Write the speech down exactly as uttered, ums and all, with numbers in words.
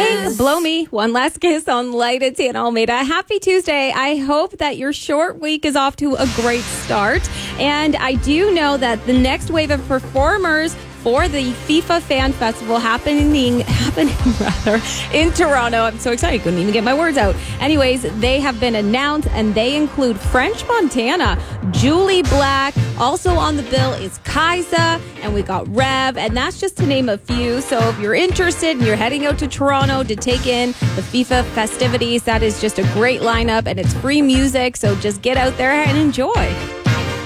playing Blow Me, One Last Kiss on Light at Santa Almeida. Happy Tuesday. I hope that your short week is off to a great start. And I do know that the next wave of performers for the FIFA Fan Festival happening happening rather in Toronto. I'm so excited, I couldn't even get my words out. Anyways, they have been announced, and they include French Montana, Julie Black. Also on the bill is Kaisa, and we got Rev, and that's just to name a few. So if you're interested and you're heading out to Toronto to take in the FIFA festivities, that is just a great lineup, and it's free music. So just get out there and enjoy.